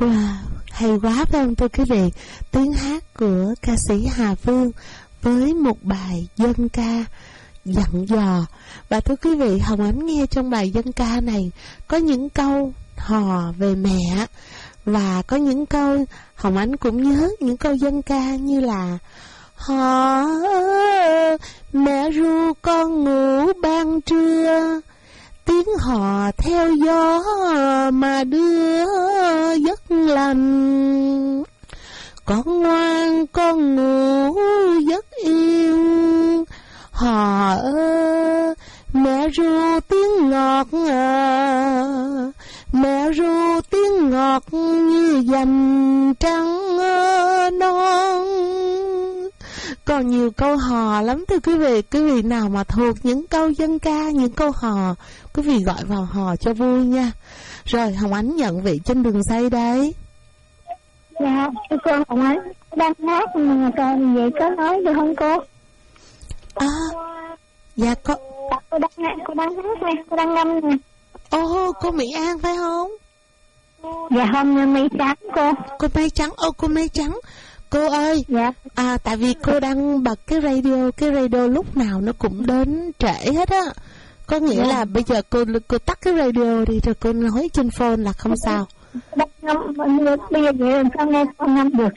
Wow, hay quá phải không thưa quý vị? Tiếng hát của ca sĩ Hà Phương với một bài dân ca dặn dò. Và thưa quý vị, Hồng Ánh nghe trong bài dân ca này có những câu hò về mẹ, và có những câu Hồng Ánh cũng nhớ những câu dân ca như là hò mẹ ru con ngủ ban trưa, tiếng hò theo gió mà đưa giấc lành, con ngoan con ngủ giấc yên, hò mẹ ru tiếng ngọt mẹ ru tiếng ngọt như dành trăng non. Còn nhiều câu hò lắm thưa quý vị. Quý vị nào mà thuộc những câu dân ca, những câu hò, quý vị gọi vào hò cho vui nha. Rồi Hồng Ánh nhận vị trên đường dây đấy. Dạ, cô Hồng Ánh đang hát mà còn vậy có nói được không cô? Dạ cô đang hát nè, cô đang ngâm nè. Cô Mỹ An phải không? Dạ không, như Mây Trắng cô. Cô Mây Trắng, cô Mây Trắng. Cô ơi, dạ. Tại vì cô đang bật cái radio lúc nào nó cũng đến trễ hết á. Có nghĩa là bây giờ cô tắt cái radio đi rồi cô nói trên phone là không sao. Bây giờ vậy làm sao nghe con ngâm được?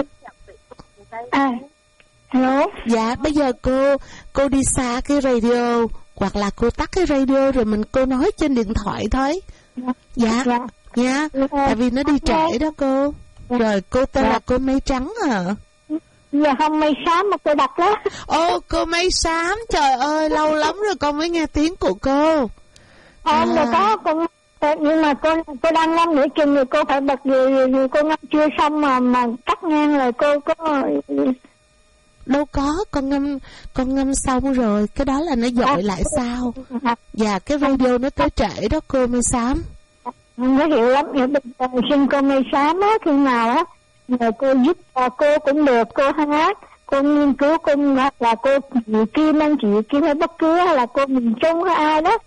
Hello. Dạ, bây giờ cô đi xa cái radio hoặc là cô tắt cái radio rồi cô nói trên điện thoại thôi. Dạ. Nha, tại vì nó đi trễ đó cô. Rồi cô tên là cô Mây Trắng hả? Dạ không, Mây Xám mà cô đặt đó. Cô Mây Xám, trời ơi lâu lắm rồi con mới nghe tiếng của cô. Rồi có con, nhưng mà cô đang ngâm nửa chừng rồi cô phải bật rồi cô ngâm chưa xong mà cắt ngang rồi cô có. Đâu có, con ngâm xong rồi, cái đó là nó dội lại sau. Dạ, cái radio nó tới trễ đó cô Mây Xám. Nó hiểu lắm, xin cô Mây Xám á, khi nào á nhờ cô giúp cô cũng được, cô hát, cô nghiên cứu, cô là cô chị Kim, anh chị Kim hay bất cứ hay là cô miền Trung hay ai đó.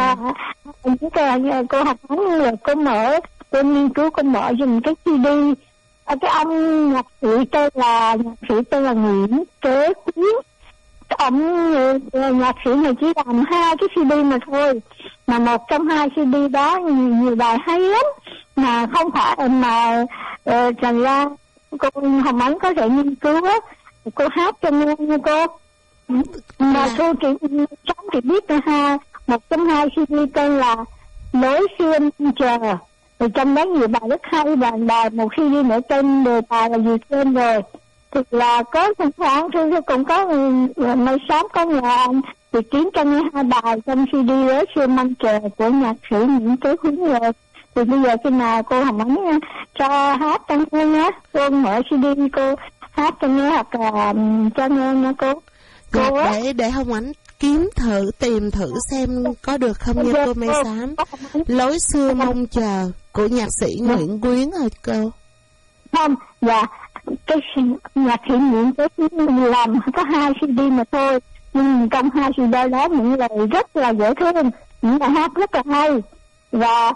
Cô học bánh rồi cô mở, cô nghiên cứu, cô mở dùng cái CD. Cái ông nhạc sĩ tên là Nguyễn Kế Quyến. Ông nhạc sĩ này chỉ làm 2 cái CD mà thôi, mà một trong 2 CD đó nhiều bài hay lắm, mà không phải mà thành ra cô Hồng Ánh có thể nghiên cứu á, cô hát cho nghe nha cô. Mà cô chỉ biết là một trong 2 CD tên là Lối Xưa Chờ, rồi trong đó nhiều bài rất hay, và bài một CD nữa tên đề tài là gì tên rồi. Thì là có thỉnh thoảng tôi cũng có Mây Xám có nhà anh thì kiếm cho nghe 2 bài trong CD Lối Xưa Mong Chờ của nhạc sĩ Nguyễn Kế Quyến rồi. Thì bây giờ khi nào cô Hồng Ánh cho hát cho nghe nhé, cô mở CD cô hát cho nghe hoặc là cho nghe nha cô. Để Hồng Ánh tìm thử xem có được không nha cô Mây Xám. Lối Xưa Mong Chờ của nhạc sĩ Nguyễn Quyến hả cô? Không, dạ cái nhạc sĩ Nguyễn Kế Quyến làm có 2 CD mà thôi, nhưng trong 2 CD đó những lời rất là dễ thương, những bài hát rất là hay, và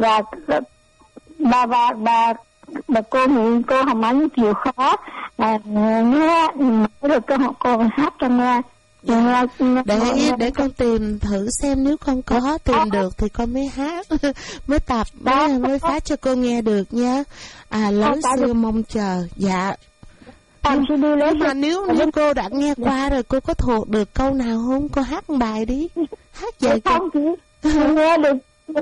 cô Hồng Ánh chịu khó nghe được cô hát cho nghe. Để con tìm thử xem, nếu con có tìm được thì con mới hát mới phát cho cô nghe được nha. Lối Xưa Mong Chờ. Dạ. Nhưng mà nếu cô đã nghe qua rồi, cô có thuộc được câu nào không? Cô hát một bài đi. Hát vậy không chị nghe được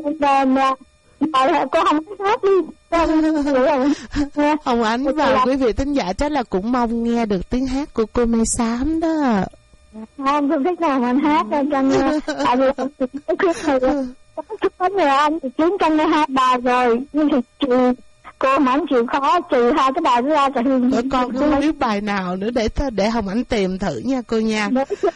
cô không hát đi. Hồng Ánh và quý vị thính giả chắc là cũng mong nghe được tiếng hát của cô Mây Xám đó. Không, tôi thích nào mình hát cho nghe. Tại vì có người anh thì kiếm cho nghe 2 bài rồi, nhưng thì cô mà anh chịu khó trừ 2 cái bài đó ra cho Hương. Con không biết bài nào nữa để Hồng Ánh tìm thử nha cô nha.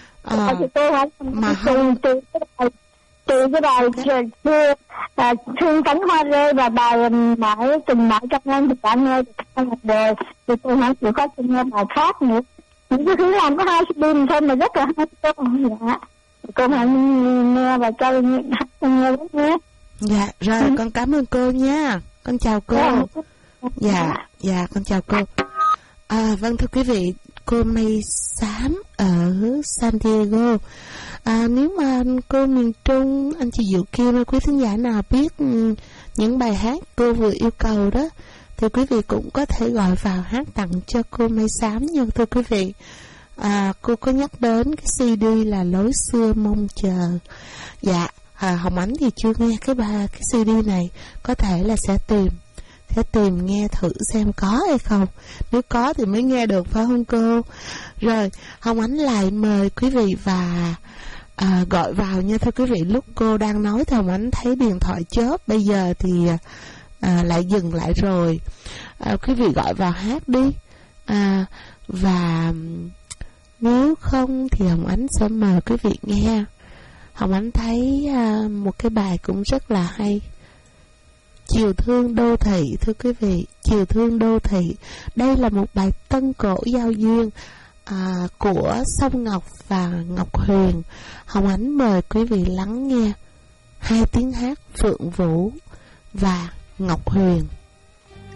Mà trừ cái bài Thương Cánh Hoa Rơi và bài Mãi Tình Mãi Trong Em thì đã nghe được rồi, thì cô không chịu khó cho nghe bài khác nữa. Những cái thứ làm có 2 CD thôi mà rất là hay cô. Dạ, cô hãy nghe và cho nghe nhé. Dạ, rồi con cảm ơn cô nha. Con chào cô. Dạ, con chào cô. Vâng, thưa quý vị, cô Mây Xám ở San Diego. Nếu mà cô miền Trung, anh chị Diệu Kim, quý thính giả nào biết những bài hát cô vừa yêu cầu đó, thì quý vị cũng có thể gọi vào hát tặng cho cô Mây Xám nha thưa quý vị. Cô có nhắc đến cái CD là Lối Xưa Mong Chờ. Dạ, Hồng Ánh thì chưa nghe cái CD này, có thể là sẽ tìm nghe thử xem có hay không. Nếu có thì mới nghe được, phải không cô? Rồi, Hồng Ánh lại mời quý vị và gọi vào nha thưa quý vị. Lúc cô đang nói thì Hồng Ánh thấy điện thoại chớp, bây giờ thì lại dừng lại rồi. Quý vị gọi vào hát đi. Và nếu không thì Hồng Ánh sẽ mời quý vị nghe. Hồng Ánh thấy một cái bài cũng rất là hay, Chiều Thương Đô Thị thưa quý vị. Chiều Thương Đô Thị, đây là một bài tân cổ giao duyên của Song Ngọc và Ngọc Huyền. Hồng Ánh mời quý vị lắng nghe hai tiếng hát Phượng Vũ và Ngọc Huyền.